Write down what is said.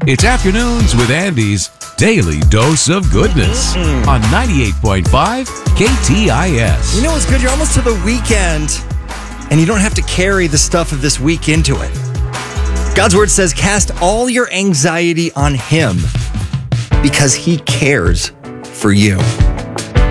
It's Afternoons with Andy's Daily Dose of Goodness on 98.5 KTIS. You know what's good? You're almost to the weekend, and you don't have to carry the stuff of this week into it. God's word says, cast all your anxiety on him because he cares for you.